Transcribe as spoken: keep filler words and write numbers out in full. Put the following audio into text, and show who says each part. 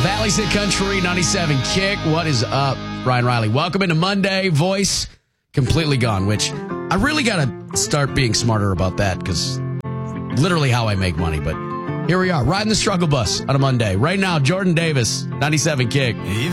Speaker 1: Valley's Hit Country ninety-seven Kick. What is up? Ryan Riley. Welcome into Monday. Voice completely gone, which I really got to start being smarter about that because literally how I make money. But here we are, riding the struggle bus on a Monday. Right now, Jordan Davis, ninety-seven Kick.